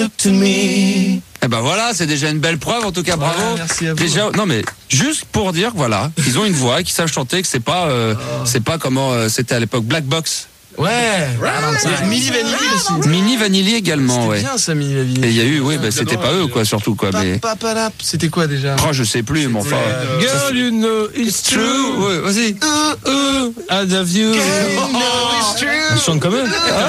Eh ben voilà, c'est déjà une belle preuve, en tout cas, bravo. Ouais, merci à vous. Déjà, non mais juste pour dire, voilà, ils ont une voix, qu'ils savent chanter, que c'est pas comment c'était à l'époque Black Box. Ouais. Milli Vanilli aussi. Mini Vanilli également, ouais. C'était bien ça, Milli Vanilli. Et il y a eu, oui, bah, c'était pas eux, quoi, surtout, quoi. Mais Papalap, c'était quoi déjà? oh, je sais plus, mais enfin. Girl, you know it's true. Ouais, vas-y. I love you. On chante quand même.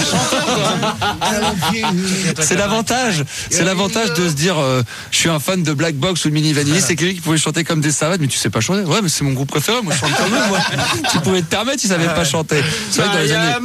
C'est l'avantage de se dire, je suis un fan de Black Box ou de Mini Vanilli, c'est quelqu'un qui pouvait chanter comme des savates, mais tu sais pas chanter. Ouais, mais c'est mon groupe préféré, moi je chante comme eux, moi. Tu pouvais te permettre, ils savaient pas chanter. C'est vrai que dans les années.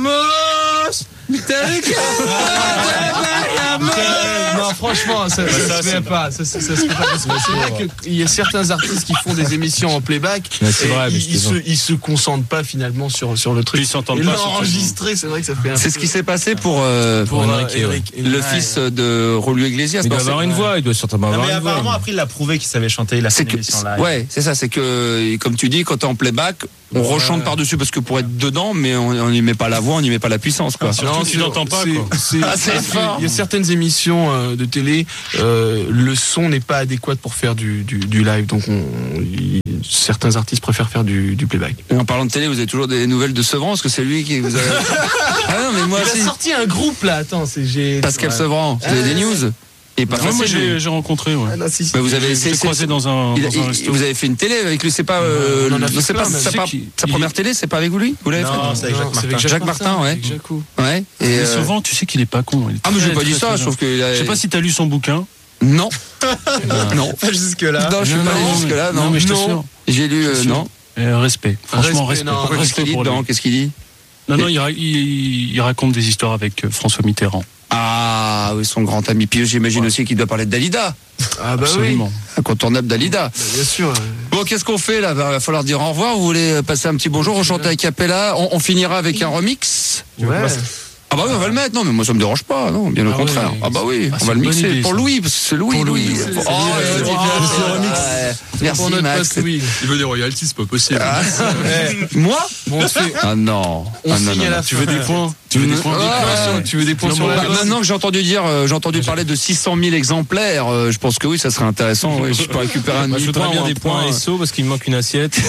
Non, franchement, ça se fait pas. Ça se fait pas. Parce que c'est vrai qu'il y a certains artistes qui font des émissions en playback. C'est vrai, mais ils se concentrent pas finalement sur le truc. Ils s'entendent Et pas. l'enregistrer, c'est vrai que ça fait un C'est peu- ce qui s'est passé pour Eric. le fils de Rolio Iglesias. Il doit Non, avoir une voix, il doit certainement Non, avoir mais une voix. apparemment, après, il a prouvé qu'il savait chanter. Il a fait c'est une émission live. ouais, c'est ça, c'est que comme tu dis, quand t'es en playback, on rechante par-dessus parce que pour être dedans, mais on n'y met pas la voix, on n'y met pas la puissance, quoi. Surtout si tu n'entends pas, quoi. C'est fort. Il y a certaines émissions de télé, le son n'est pas adéquat pour faire du live, donc certains artistes préfèrent faire du playback. Et en parlant de télé, vous avez toujours des nouvelles de Sevran, parce que c'est lui qui vous a. Ah non, mais moi Il aussi. a sorti un groupe là, attends, j'ai. Pascal Sevran, vous avez des news? Et pas Moi, facile. lui. j'ai rencontré, ouais. Ah, non, si. Mais vous avez J'ai croisé dans un resto. vous avez fait une télé avec lui, c'est pas on en a fait c'est plein, pas même. sa Je sais qu'il- première télé, c'est pas avec vous lui? Vous l'avez Non, fait? c'est avec Jacques Martin. Jacques Martin, ouais. avec Jacou. Ouais. Et Mais souvent, tu sais qu'il est pas con. Il est ah mais j'ai très, pas dit très, ça, très je trouve que Je sais pas si t'as lu son bouquin. non. Non. Pas jusque-là. Non, je suis pas allé jusque là, non. Non, mais je t'assure. J'ai lu Je suis non. Respect. Franchement, respect. non. Qu'est-ce qu'il dit pour lui. dedans? Qu'est-ce qu'il dit? Non, il raconte des histoires avec François Mitterrand. Ah oui, son grand ami. Puis j'imagine aussi qu'il doit parler de Dalida. Ah bah Absolument. Incontournable Dalida. oui, bien sûr. Bon, qu'est-ce qu'on fait là? Va falloir dire au revoir. Vous voulez passer un petit bonjour, rechanter a cappella? On finira avec un remix. Ouais. Ah bah oui, on va le mettre. Non, mais moi ça me dérange pas. Non, bien au contraire. oui. Ah bah oui, Ah, on c'est va le une bonne mixer idée, pour ça. Louis, parce que c'est Louis. Pour Louis. Louis. C'est- Oh, c'est- merci Pour notre Max. pote Louis. Il veut des royalties, c'est pas possible. Ah, moi? Bon, on se fait. Ah non. On Ah non, signe non, à la non. fin. Tu veux des points? Tu veux des points? Tu veux des points sur Bah, la maintenant que j'ai entendu parler de 600 000 exemplaires, je pense que oui, ça serait intéressant. Oui, je peux récupérer un Moi, je demi-point voudrais bien ou un des points point. SO parce qu'il me manque une assiette.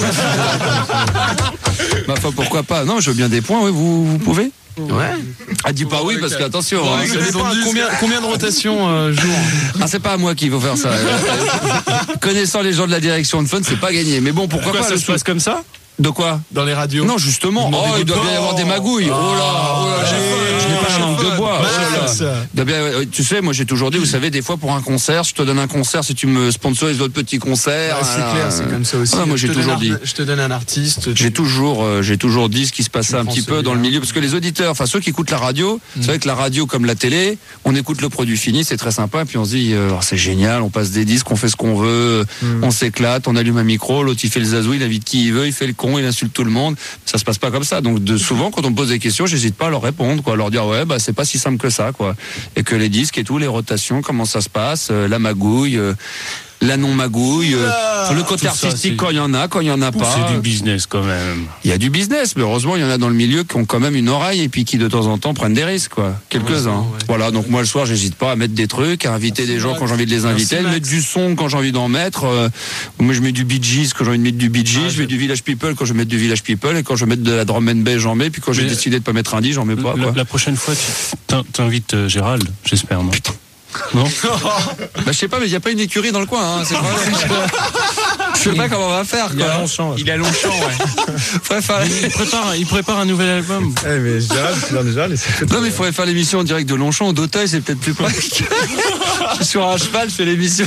Ma foi, pourquoi pas? Non, je veux bien des points. Oui, vous pouvez? Ouais. Ah, dis pas oui parce qu'attention. Bon, Hein. avec Ça dépend de combien de rotations jour. Ah, c'est pas à moi qu'il faut faire ça. Connaissant les gens de la direction de Fun, c'est pas gagné. Mais bon, pourquoi pas? Ça se passe comme ça? De quoi? Dans les radios. Non, justement. Oh, il doit bien y avoir des magouilles. Oh là, je n'ai pas la langue de bois. Oh là là. Il doit bien- tu sais, moi j'ai toujours dit, vous savez, des fois pour un concert, je te donne un concert si tu me sponsorises d'autres petits concerts. Ah, c'est clair, c'est comme ça aussi. Ah, moi j'ai toujours dit. Je te donne un artiste. J'ai toujours dit ce qui se passait un petit peu dans le milieu, parce que les auditeurs, enfin ceux qui écoutent la radio, c'est vrai que la radio comme la télé, on écoute le produit fini, c'est très sympa, et puis on se dit, oh, c'est génial, on passe des disques, on fait ce qu'on veut, on s'éclate, on allume un micro, l'autre il fait le zazou, il invite qui il veut, il fait le con, il insulte tout le monde, ça se passe pas comme ça. Donc souvent quand on me pose des questions, j'hésite pas à leur répondre, quoi, à leur dire ouais bah c'est pas si simple que ça, quoi, et que les disques et tout, les rotations, comment ça se passe, la magouille. La non-magouille, le côté tout ça, artistique c'est- quand il y en a, quand il y en a pas. C'est du business quand même. Il y a du business, mais heureusement, il y en a dans le milieu qui ont quand même une oreille et puis qui de temps en temps prennent des risques, quoi. Quelques-uns. Ouais. Voilà, donc moi le soir, j'hésite pas à mettre des trucs, à inviter des gens quand j'ai envie de les inviter, à mettre du son quand j'ai envie d'en mettre. Moi, je mets du Bee Gees quand j'ai envie de mettre du Bee Gees, je mets du Village People quand je veux mettre du Village People, et quand je veux mettre de la drum and bass, j'en mets, puis quand j'ai Mais- décidé de pas mettre un dit, j'en mets pas, quoi. La prochaine fois, tu t'invites Gérald, j'espère, non? Putain. Non? Bah, je sais pas, mais il y a pas une écurie dans le coin, hein, c'est le problème. Je sais pas comment on va faire, quoi. Il a Longchamp, ouais. Faudrait faire- Il prépare un nouvel album. Eh, mais Gérald, tu l'as déjà laissé. Non, mais il faudrait faire l'émission en direct de Longchamp ou d'Auteuil, c'est peut-être plus pratique. Je suis sur un cheval, je fais l'émission.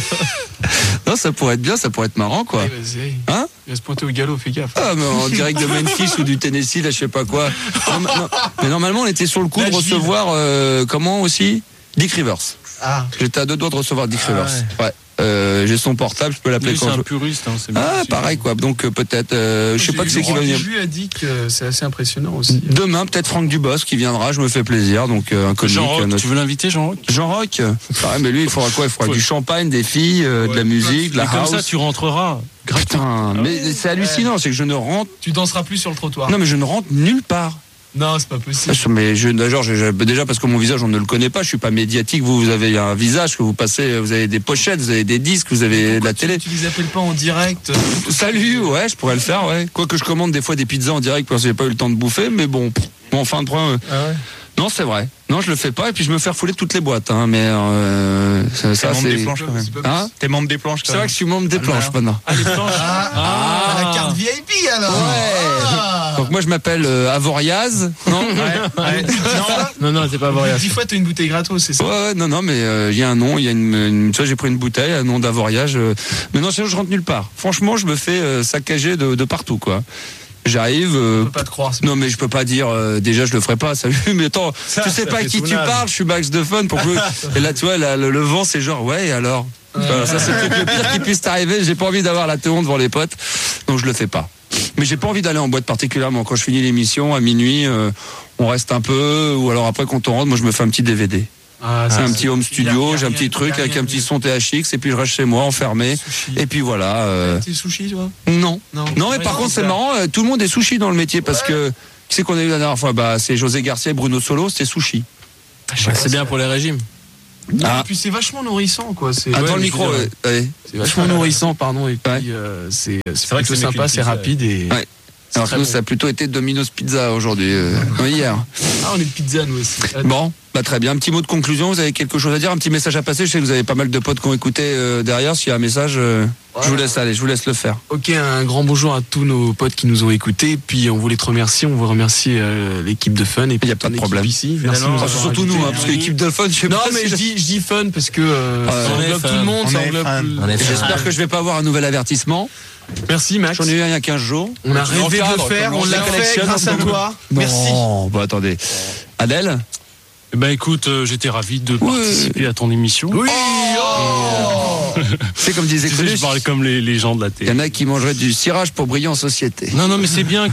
Non, ça pourrait être bien, ça pourrait être marrant, quoi. Vas-y. Hein? Il va se pointer au galop, fais gaffe. Ah, mais en direct de Memphis ou du Tennessee, là, je sais pas quoi. Non, mais normalement, on était sur le coup de recevoir, comment aussi? Dick Rivers. Ah. J'étais à 2 doigts de recevoir Dick Rivers. Ouais. J'ai son portable, je peux l'appeler Lui, c'est quand un je veux. puriste. Hein, c'est bien Ah, aussi. pareil, quoi. Donc, peut-être, je sais pas que c'est qui va venir. J'ai vu a dit que c'est assez impressionnant aussi. Demain, peut-être Franck Dubosc qui viendra, je me fais plaisir. Donc, un comique. Jean-Roch, tu veux l'inviter, Jean-Roch? Jean-Roch. Ah, mais lui, il faudra quoi? Il faudra du champagne, des filles, de la musique, de la Et comme house. ça, tu rentreras. Putain, mais c'est hallucinant, c'est que je ne rentre. Tu danseras plus sur le trottoir. Non, mais je ne rentre nulle part. Non, c'est pas possible. Mais déjà parce que mon visage on ne le connaît pas, je suis pas médiatique. Vous avez un visage que vous passez, vous avez des pochettes, vous avez des disques, vous avez de la télé. Tu les appelles pas en direct? Salut, ouais, je pourrais le faire, ouais. Quoique je commande des fois des pizzas en direct parce que j'ai pas eu le temps de bouffer, mais bon, fin de point. Ah ouais. Non, c'est vrai. Non, je le fais pas et puis je me fais refouler toutes les boîtes, hein. Mais ça T'es membre c'est. des planches quand même. Hein? T'es membre des planches quand C'est même. vrai que je suis membre des planches maintenant. Ah, les planches. La carte VIP alors. Ouais. Donc moi je m'appelle Avoriaz, non? Ouais. Non, c'est pas vrai. 10 fois t'as une bouteille gratos, c'est ça? Ouais, non, mais il y a un nom, il y a tu vois, j'ai pris une bouteille, un nom d'Avoriage. Mais non, sinon je rentre nulle part. Franchement, je me fais saccager de partout, quoi. J'arrive. Je peux pas te croire. Non, mais je peux pas dire. Déjà, je le ferai pas. Salut, mais attends, tu sais pas à qui tu parles. Je suis Max de Fun pour que. Et là, tu vois, le vent, c'est genre ouais. Et alors, voilà, ça c'est peut-être le pire qui puisse t'arriver. J'ai pas envie d'avoir la théon devant les potes, donc je le fais pas. Mais j'ai pas envie d'aller en boîte particulièrement. Quand je finis l'émission à minuit, on reste un peu, ou alors après quand on rentre, moi je me fais un petit DVD. C'est un petit home studio, j'ai un petit truc avec un petit son THX et puis je reste chez moi enfermé et puis voilà. T'es sushi toi? Non, mais par contre c'est marrant, tout le monde est sushi dans le métier parce que qui c'est qu'on a eu la dernière fois? Bah c'est José Garcia et Bruno Solo, c'était sushi. C'est bien pour les régimes. Et puis c'est vachement nourrissant quoi. C'est Dans le micro, ouais. c'est vachement nourrissant, pardon. Et puis c'est vrai que plutôt c'est sympa, c'est rapide et. Ouais. Alors que nous, ça a plutôt été Domino's Pizza aujourd'hui, hier. Ah, on est de pizza nous aussi. Bon, bah très bien. Un petit mot de conclusion, vous avez quelque chose à dire, un petit message à passer? Je sais que vous avez pas mal de potes qui ont écouté derrière. S'il y a un message, je vous laisse aller, je vous laisse le faire. Ok, un grand bonjour à tous nos potes qui nous ont écoutés. Puis on voulait te remercier, on veut remercier l'équipe de Fun. Et puis il n'y a pas de problème ici. Merci de nous avoir surtout invités. nous, parce que l'équipe de Fun, je sais Non, pas mais si je dis Fun parce que ça englobe tout le monde. Ça englobe. J'espère que je vais pas avoir un nouvel avertissement. Merci Max. J'en ai eu un il y a 15 jours. On a rêvé de le faire, on l'a fait grâce à toi. Merci. Non, bah attendez. Adèle? Eh ben écoute, j'étais ravi de participer à ton émission. Oui. C'est comme disait Tu sais, je Coluche, parle comme les gens de la il y télé. en a qui mangeraient du cirage pour briller en société. Non, mais c'est bien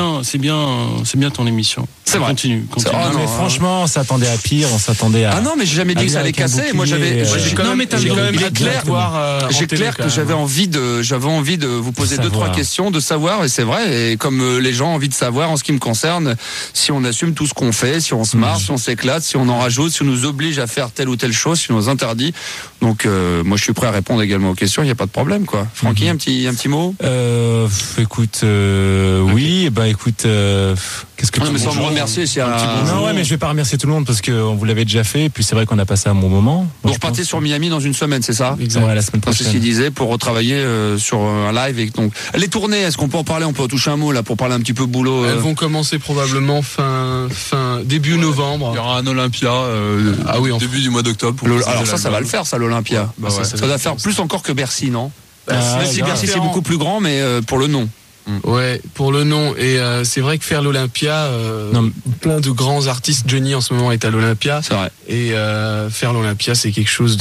ton émission. C'est vrai. Continue. Oh, Non, mais franchement, on s'attendait à pire, on s'attendait à. Ah non, mais j'ai jamais dit que ça allait avec un casser. Moi, bouclier, j'ai quand même il est clair, j'ai télé, clair quand que même. j'avais envie de vous poser deux, trois questions, de savoir, et c'est vrai, et comme les gens ont envie de savoir en ce qui me concerne, si on assume tout ce qu'on fait, si on se marre, si on s'éclate, si on en rajoute, si on nous oblige à faire telle ou telle chose, si on nous interdit. Donc, moi, je suis prêt à répondre également aux questions, il n'y a pas de problème, quoi. Francky, un petit mot? Écoute, oui, bah écoute, qu'est-ce que Non, tu mais sans me remercier, c'est un Non, ouais, mais je vais pas remercier tout le monde parce qu'on vous l'avait déjà fait, et puis c'est vrai qu'on a passé un bon moment. Vous repartez sur Miami dans une semaine, c'est ça? Ouais, la semaine C'est ce qu'il prochaine. disait pour retravailler sur un live. Et donc, les tournées, est-ce qu'on peut en parler? On peut toucher un mot là pour parler un petit peu boulot. Elles vont commencer probablement début novembre. Il y aura un Olympia début du mois d'octobre. Alors ça va le faire, ça, l'Olympia. Bah ouais. Ça doit faire plus encore que Bercy, non? Même si grave. Bercy c'est beaucoup plus grand, mais pour le nom. Ouais, pour le nom. Et c'est vrai que faire l'Olympia, plein de grands artistes. Johnny en ce moment est à l'Olympia. C'est vrai. Et faire l'Olympia, c'est quelque chose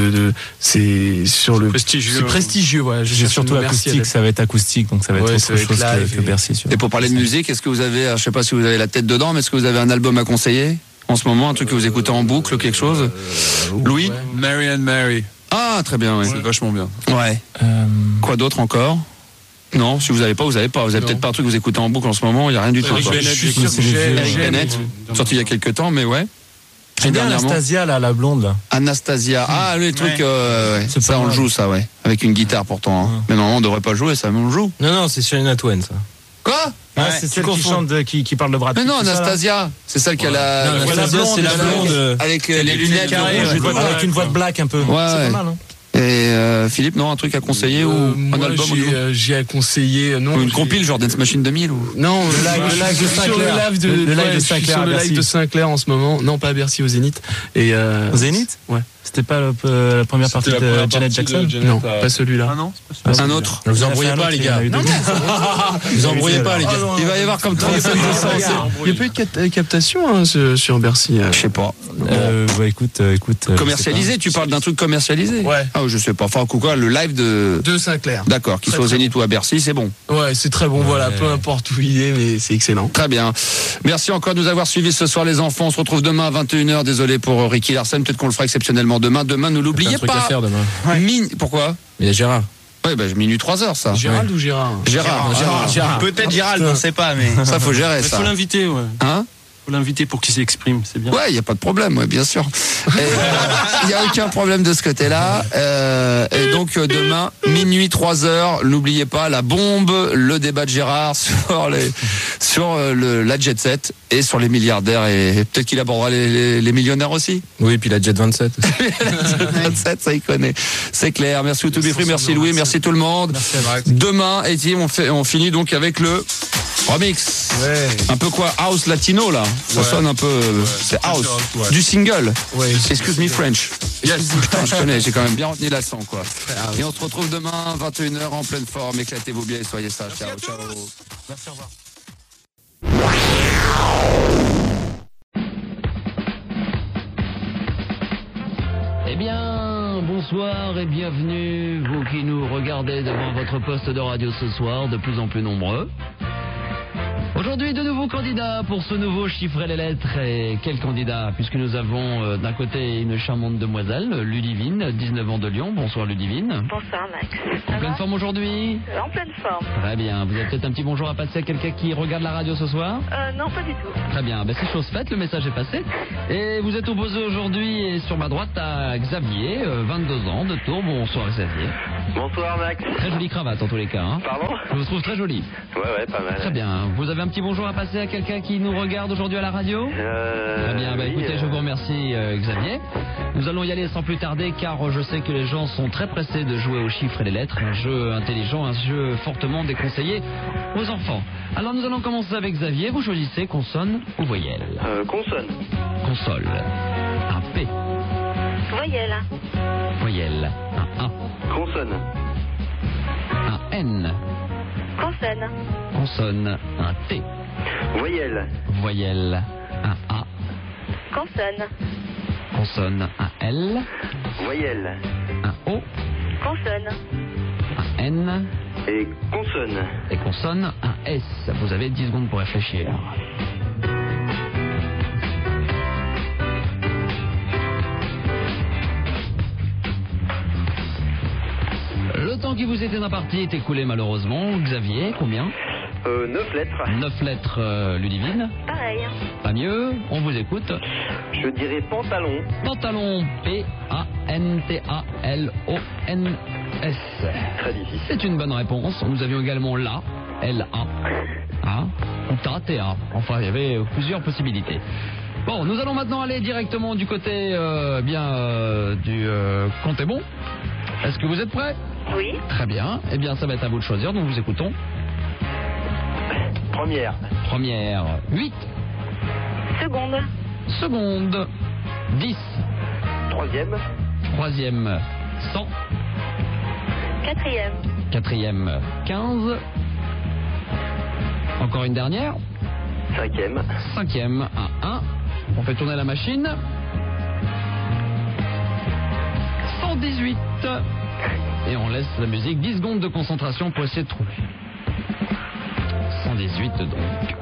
c'est sur le Prestigieux. C'est prestigieux, ouais. J'ai surtout acoustique, ça va être acoustique, donc ça va être Ouais, autre ça va être chose live que Bercy. Et pour parler de musique, est-ce que vous avez, je sais pas si vous avez la tête dedans, mais est-ce que vous avez un album à conseiller en ce moment, un truc que vous écoutez en boucle, quelque chose? Louis? Ouais. Mary and Mary. Ah, très bien, oui. C'est vachement bien. Ouais. Quoi d'autre encore? Non, si vous avez pas, vous avez pas. Vous avez peut-être pas un truc que vous écoutez en boucle en ce moment, il n'y a rien du tout. Eric quoi. Bennett, Je suis sûr que Eric Bennett, sorti il y a quelques temps, mais ouais. J'aime bien dernièrement, Anastasia, là, la blonde, là. Anastasia. Ah, les trucs, C'est ça pas on le mal. joue, ça, ouais. Avec une guitare pourtant. Hein. Mais normalement, on devrait pas le jouer, ça, mais on le joue. Non, c'est Shania Twain, ça. Quoi? Ah, c'est celle qui chante, qui parle de Brad Pitt. Mais non, tout ça, là. Anastasia, c'est celle qui a la. Non, Anastasia, c'est la blonde. Avec les lunettes Carré, rouges et tout. avec une voix de black un peu. C'est ouais. pas mal, hein. Et Philippe, non, un truc à conseiller ou un moi, album au niveau j'ai à conseiller. Non, ou une j'ai- compile, genre Dance Machine 2000 ou. Non, Le live de sur Sinclair. le live de, Le live ouais, de je suis Sinclair sur à le live Bercy. de Sinclair en ce moment. Non, pas à Bercy, au Zénith. Et Au Zénith? Ouais. C'était pas la première partie C'était la de première Janet partie de Jackson? Janet non, à- pas celui-là. Ah non, c'est pas Un autre. Vous embrouillez pas, les gars. Vous embrouillez pas, les gars. Il va y avoir comme 35 Il n'y a pas eu de captation hein, sur Bercy. Je sais pas. Bah écoute. Commercialisé, tu parles d'un truc commercialisé? Ouais. Ah, je sais pas. Enfin, quoi, le live de. De Sinclair. D'accord, qu'il Très, soit au très Zénith ou à Bercy, c'est bon. Ouais, c'est très bon. Voilà, peu importe où il est, mais c'est excellent. Très bien. Merci encore de nous avoir suivis ce soir, les enfants. On se retrouve demain à 21h. Désolé pour Ricky Larsen. Peut-être qu'on le fera exceptionnellement demain. Demain, ne l'oubliez Un truc à pas. faire demain. Pourquoi? Il y a Gérard. Ouais, minuit 3h, ça. Gérald ou Gérard? Gérard. Peut-être Gérald, on ne sait pas, mais. Ça, faut gérer, Il ça. faut l'inviter, ouais. Hein? Faut l'inviter pour qu'il s'exprime, c'est bien. Ouais, il y a pas de problème, ouais, bien sûr. Il y a aucun problème de ce côté-là. Et donc demain minuit 3h, n'oubliez pas la bombe, le débat de Gérard sur la jet set et sur les milliardaires et peut-être qu'il abordera les millionnaires aussi. Oui, puis la Jet 27 aussi. Jet 27, ça y connaît. C'est clair. Merci To Be Free, merci Louis, merci tout le monde. Merci. Demain, Etienne, on finit donc avec le remix. Ouais. Un peu quoi, house latino là. Ça sonne un peu, c'est house, ouais. du single. Ouais. Excuse me French. Yes. Putain, je connais, j'ai quand même bien retenu l'accent quoi. Et on se retrouve demain 21h en pleine forme. Éclatez-vous bien et soyez sages. Ciao, ciao. Merci, au revoir. Eh bien, bonsoir et bienvenue, vous qui nous regardez devant votre poste de radio ce soir, de plus en plus nombreux. Aujourd'hui, de nouveaux candidats pour ce nouveau chiffrer les lettres. Et quel candidat? Puisque nous avons d'un côté une charmante demoiselle, Ludivine, 19 ans de Lyon. Bonsoir Ludivine. Bonsoir Max. En pleine forme aujourd'hui? En pleine forme. Très bien. Vous avez peut-être un petit bonjour à passer à quelqu'un qui regarde la radio ce soir? Non, pas du tout. Très bien. C'est chose faite, le message est passé. Et vous êtes opposé aujourd'hui et sur ma droite à Xavier, 22 ans de Tours. Bonsoir Xavier. Bonsoir Max. Très jolie cravate en tous les cas. Hein. Pardon? Je vous trouve très jolie. Ouais, pas mal. Très bien. Vous avez un petit bonjour à passer à quelqu'un qui nous regarde aujourd'hui à la radio? Très bien. Écoutez, je vous remercie Xavier. Nous allons y aller sans plus tarder car je sais que les gens sont très pressés de jouer aux chiffres et les lettres. Un jeu intelligent, un jeu fortement déconseillé aux enfants. Alors nous allons commencer avec Xavier. Vous choisissez consonne ou voyelle? Consonne. Console. Un P. Voyelle. Voyelle. Un A. Consonne. Un N. Consonne. Consonne. Un T. Voyelle. Voyelle. Un A. Consonne. Consonne. Un L. Voyelle. Un O. Consonne. Un N. Et consonne. Et consonne. Un S. Vous avez 10 secondes pour réfléchir. Le temps qui vous était imparti est écoulé malheureusement. Xavier, combien? 9 lettres. 9 lettres, Ludivine. Pareil. Pas mieux, on vous écoute. Je dirais pantalon. Pantalon, P-A-N-T-A-L-O-N-S. Très difficile. C'est une bonne réponse. Nous avions également la, L-A, hein, ou ta, T-A. Enfin, il y avait plusieurs possibilités. Bon, nous allons maintenant aller directement du côté du compte est bon. Est-ce que vous êtes prêts? Oui. Très bien. Eh bien, ça va être à vous de choisir, donc vous écoutons. Première. Première, 8. Seconde. Seconde, 10. Troisième. Troisième, 100. Quatrième. Quatrième, 15. Encore une dernière. Cinquième. Cinquième, à 1. On fait tourner la machine. 118. Et on laisse la musique 10 secondes de concentration pour essayer de trouver. 118 donc.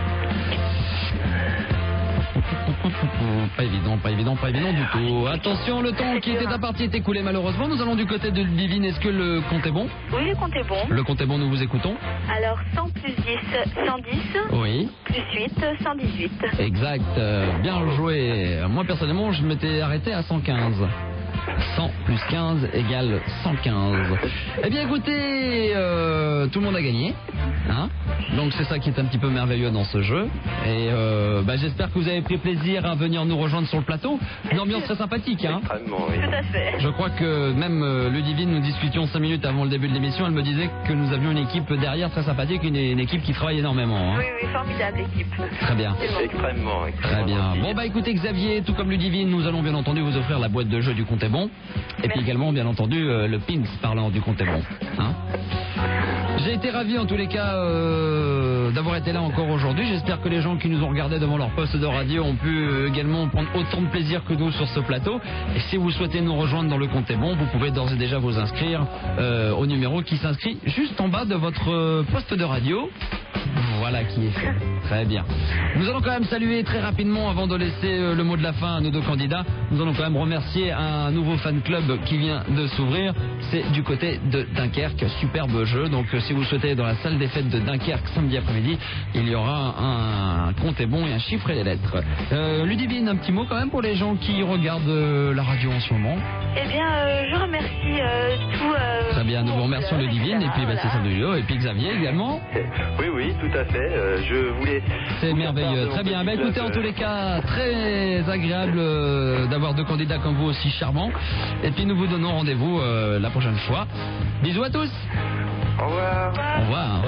Pas évident du tout. Attention, le temps qui était imparti est écoulé malheureusement. Nous allons du côté de Ludivine. Est-ce que le compte est bon? Oui, le compte est bon. Le compte est bon, nous vous écoutons. Alors 100 plus 10, 110. Oui. Plus 8, 118. Exact. Bien joué. Moi personnellement, je m'étais arrêté à 115. 100 plus 15 égale 115. Eh bien écoutez, tout le monde a gagné. Hein, donc c'est ça qui est un petit peu merveilleux dans ce jeu. Et j'espère que vous avez pris plaisir à venir nous rejoindre sur le plateau. Une ambiance très sympathique. Hein. Extrêmement, oui. Tout à fait. Je crois que même Ludivine, nous discutions 5 minutes avant le début de l'émission. Elle me disait que nous avions une équipe derrière très sympathique, une équipe qui travaille énormément. Hein. Oui, formidable équipe. Très bien. Extrêmement. Très bien. Bon écoutez Xavier, tout comme Ludivine, nous allons bien entendu vous offrir la boîte de jeu du compte est bon. Et puis également bien entendu le pins parlant du compte est bon. Hein. J'ai été ravi en tous les cas d'avoir été là encore aujourd'hui. J'espère que les gens qui nous ont regardés devant leur poste de radio ont pu également prendre autant de plaisir que nous sur ce plateau. Et si vous souhaitez nous rejoindre dans le compte est bon, vous pouvez d'ores et déjà vous inscrire au numéro qui s'inscrit juste en bas de votre poste de radio. Voilà. Voilà qui est fait. Très bien. Nous allons quand même saluer très rapidement, avant de laisser le mot de la fin à nos deux candidats, nous allons quand même remercier un nouveau fan club qui vient de s'ouvrir. C'est du côté de Dunkerque. Superbe jeu. Donc si vous souhaitez dans la salle des fêtes de Dunkerque samedi après-midi, il y aura un compte est bon et un chiffre et des lettres. Ludivine, un petit mot quand même pour les gens qui regardent la radio en ce moment. Eh bien, je remercie tout... Très bien, nous vous remercions Ludivine et puis Baptiste Abdelio et puis Xavier également. Oui, tout à fait. Je voulais... C'est merveilleux, très bien. Écoutez, en tous les cas, très agréable d'avoir deux candidats comme vous aussi charmants. Et puis nous vous donnons rendez-vous la prochaine fois. Bisous à tous. Au revoir. Au revoir.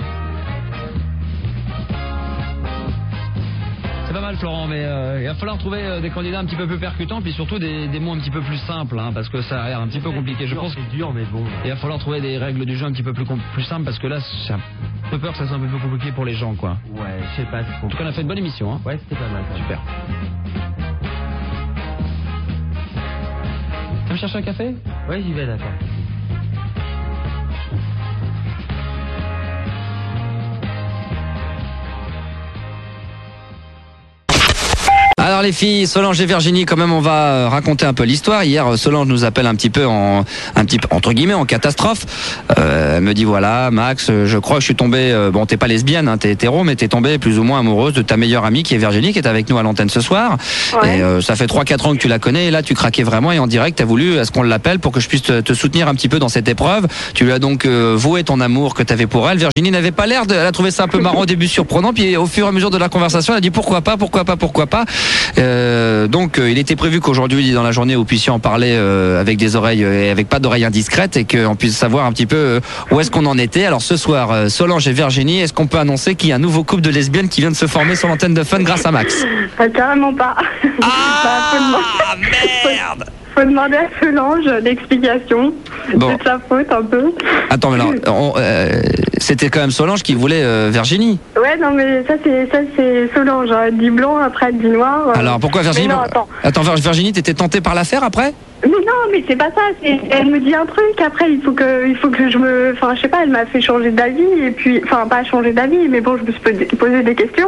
C'est pas mal Florent, mais il va falloir trouver des candidats un petit peu plus percutants, puis surtout des mots un petit peu plus simples, hein, parce que ça a l'air un petit peu compliqué. Je pense que c'est dur, mais bon. Il va falloir trouver des règles du jeu un petit peu plus simples, parce que là, j'ai un peu peur que ça soit un peu plus compliqué pour les gens, quoi. Ouais, je sais pas. En tout cas, on a fait une bonne émission, hein. Ouais, c'était pas mal. Super. Tu veux chercher un café? Ouais, j'y vais, d'accord. Alors les filles, Solange et Virginie, quand même, on va raconter un peu l'histoire. Hier, Solange nous appelle un petit peu entre guillemets en catastrophe. Elle me dit voilà, Max, je crois que je suis tombée. Bon, t'es pas lesbienne, hein, t'es hétéro, mais t'es tombée plus ou moins amoureuse de ta meilleure amie qui est Virginie, qui est avec nous à l'antenne ce soir. Ouais. Et ça fait 3-4 ans que tu la connais. Et là, tu craquais vraiment et en direct, t'as voulu à ce qu'on l'appelle pour que je puisse te soutenir un petit peu dans cette épreuve. Tu lui as donc voué ton amour que t'avais pour elle. Virginie n'avait pas l'air elle a trouvé ça un peu marrant au début, surprenant. Puis au fur et à mesure de la conversation, elle a dit pourquoi pas. Donc il était prévu qu'aujourd'hui dans la journée vous puissiez en parler avec des oreilles et avec pas d'oreilles indiscrètes et qu'on puisse savoir un petit peu où est-ce qu'on en était. Alors ce soir, Solange et Virginie, est-ce qu'on peut annoncer qu'il y a un nouveau couple de lesbiennes qui vient de se former sur l'antenne de Fun grâce à Max? Carrément pas. Merde. Faut demander à Solange l'explication. Bon. C'est de sa faute un peu. Attends, mais alors, c'était quand même Solange qui voulait Virginie. Ouais, non, mais ça c'est Solange. Elle dit blanc, après elle dit noir. Alors pourquoi Virginie? Non, attends, Virginie, t'étais tentée par l'affaire après? Mais non, mais c'est pas ça. Elle me dit un truc. Après, il faut que je me. Enfin, je sais pas. Elle m'a fait changer d'avis et puis, enfin, pas changer d'avis, mais bon, je me suis posé des questions.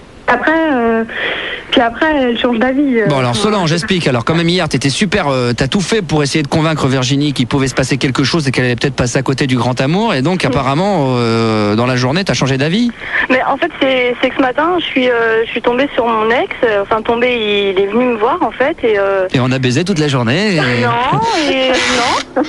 Puis après, elle change d'avis. Bon, alors Solange, explique. Alors quand même hier, t'étais super, t'as tout fait pour essayer de convaincre Virginie qu'il pouvait se passer quelque chose et qu'elle allait peut-être passer à côté du grand amour. Et donc apparemment, dans la journée, t'as changé d'avis. Mais en fait, c'est que ce matin, je suis tombée sur mon ex. Enfin, tombée, il est venu me voir en fait Et on a baisé toute la journée. Non.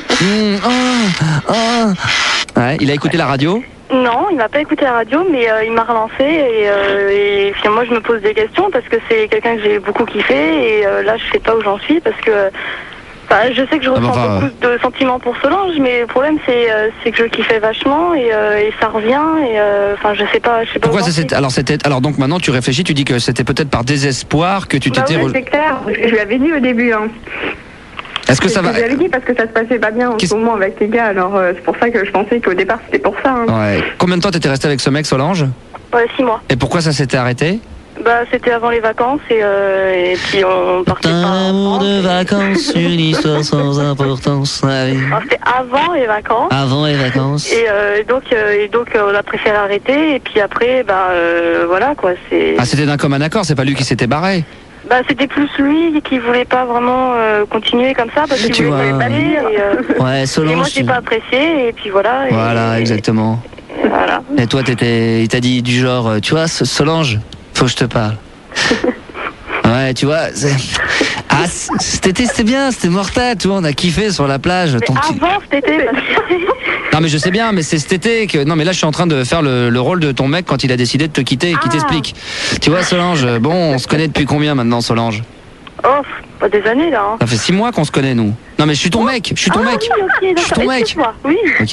Ouais, il a écouté la radio. Non, il m'a pas écouté la radio, mais il m'a relancé et finalement je me pose des questions parce que c'est quelqu'un que j'ai beaucoup kiffé et là je sais pas où j'en suis parce que je sais que je ressens beaucoup de sentiments pour Solange, mais le problème c'est que je kiffais vachement et ça revient et je sais pas. Pourquoi alors donc maintenant tu réfléchis, tu dis que c'était peut-être par désespoir que tu t'étais. C'est clair. Je lui avais dit au début. Hein. Est-ce que ça va? Je l'avais dit parce que ça se passait pas bien en ce moment avec les gars, alors c'est pour ça que je pensais qu'au départ c'était pour ça. Hein. Ouais. Combien de temps t'étais resté avec ce mec, Solange? 6 mois. Et pourquoi ça s'était arrêté? C'était avant les vacances et puis on partait pas. Un amour de vacances, une histoire sans importance. C'était avant les vacances. Avant les vacances. Et donc on a préféré arrêter et puis après voilà quoi, c'est. Ah, c'était d'un commun accord, c'est pas lui qui s'était barré. C'était plus lui qui voulait pas vraiment continuer comme ça parce qu'il voulait pas aller. Ouais, Solange. Et moi j'ai pas apprécié et puis voilà. Voilà, exactement. Voilà. Et toi il t'a dit du genre, tu vois, Solange, faut que je te parle. Ouais, tu vois, cet été c'était bien, c'était mortel, tu vois, on a kiffé sur la plage. Mais avant cet été. Non mais je sais bien, mais c'est cet été que... Non mais là je suis en train de faire le rôle de ton mec quand il a décidé de te quitter et qui t'explique. Tu vois Solange, bon, on se connaît depuis combien maintenant Solange? Oh, pas des années là. Hein. Ça fait 6 mois qu'on se connaît nous. Non mais je suis ton mec, je suis ton mec. Oui, je suis ton mec. Oui. Ok.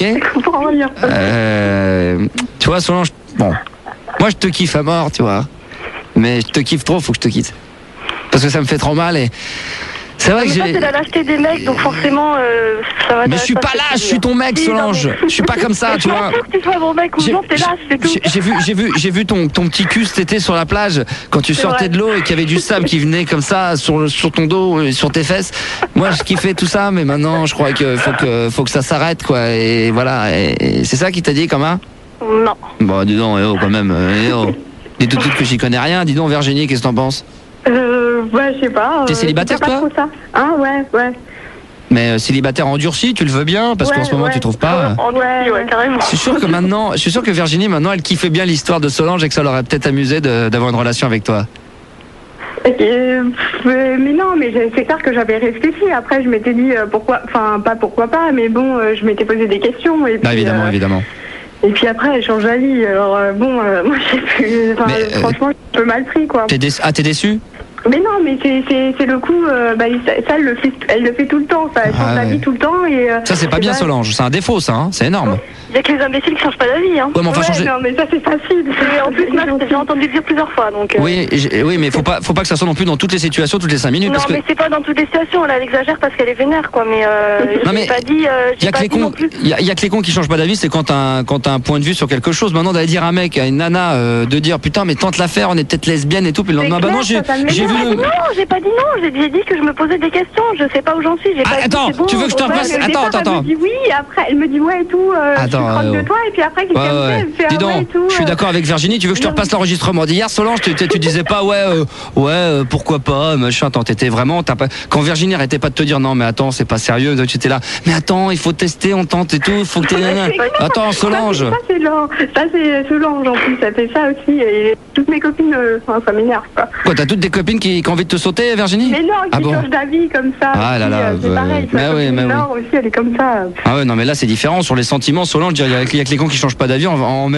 Tu vois Solange, bon, moi je te kiffe à mort, tu vois. Mais je te kiffe trop, faut que je te quitte. Parce que ça me fait trop mal et... C'est vrai que j'ai. C'est la lâcheté des mecs, donc forcément, ça va. Mais je suis pas lâche, je suis ton mec, Solange. Je suis pas comme ça, tu vois. Je m'en fous que tu sois mon mec ou non, t'es lâche, c'est tout. J'ai vu ton petit cul cet été sur la plage quand tu sortais de l'eau et qu'il y avait du sable qui venait comme ça sur ton dos, et sur tes fesses. Moi, je kiffais tout ça, mais maintenant, je crois qu'il faut que ça s'arrête, quoi. Et voilà. Et c'est ça qui t'a dit, comment? Non. Bon, dis donc, quand même. Dis tout de suite que j'y connais rien. Dis donc, Virginie, qu'est-ce que t'en penses? Ouais, je sais pas. T'es célibataire, pas toi? trop ça. Hein, ouais. Mais célibataire endurci, tu le veux bien? Parce qu'en ce moment, tu trouves pas. Ouais, carrément. Je suis sûr que Virginie, maintenant, elle kiffait bien l'histoire de Solange et que ça l'aurait peut-être amusé d'avoir une relation avec toi. Mais non, mais c'est clair que j'avais réfléchi. Après, je m'étais dit pourquoi pas, mais bon, je m'étais posé des questions. Et puis, évidemment. Et puis après, elle change d'avis. Alors moi, je sais plus. Franchement, je suis un peu mal pris, quoi. T'es déçu? Mais non, mais c'est le coup. Ça, elle le fait tout le temps. Ça, elle change d'avis tout le temps. Et ça, c'est pas bien, Solange. C'est un défaut, ça. Hein, c'est énorme. Il y a que les imbéciles qui changent pas d'avis. Hein. Ouais, mais enfin, changer... non, mais ça, c'est facile. En plus, moi, j'ai entendu le dire plusieurs fois. Donc, oui, mais faut pas que ça soit non plus dans toutes les situations, toutes les 5 minutes. Non, mais c'est pas dans toutes les situations. Là, elle exagère parce qu'elle est vénère, quoi. Mais j'ai pas dit. Il y a que les cons qui changent pas d'avis. C'est quand t'as un point de vue sur quelque chose. Maintenant, d'aller dire à un mec, à une nana, de dire putain, mais tente l'affaire, on est peut-être lesbienne et tout. Puis le lendemain, bah non, j'ai vu. Non, j'ai pas dit non. J'ai dit que je me posais des questions. Je sais pas où j'en suis. Attends, tu veux que je te repasse? Attends. Elle me dit oui. Après, elle me dit ouais et tout. Je suis proche de toi. Et puis après, qu'est-ce qu'elle me fait? Elle fait dis donc, ouais et tout. Je suis d'accord avec Virginie. Tu veux que je te repasse l'enregistrement d'hier, Solange? Tu disais pas pourquoi pas, machin. Attends, t'étais vraiment. Quand Virginie arrêtait pas de te dire non, mais attends, c'est pas sérieux. Tu étais là. Mais attends, il faut tester, on tente et tout. Faut que t'aies. Attends, Solange. Ça c'est Solange en plus. Elle fait ça aussi. Et toutes mes copines, ça m'énerve quoi. Quoi, t'as toutes des copines qui ont envie de te sauter, Virginie? Mais non, qui changent d'avis comme ça. Ah là là. C'est pareil. Mais aussi, elle est comme ça. Ah ouais, non, mais là c'est différent sur les sentiments. Solange, il y a que les cons qui changent pas d'avis en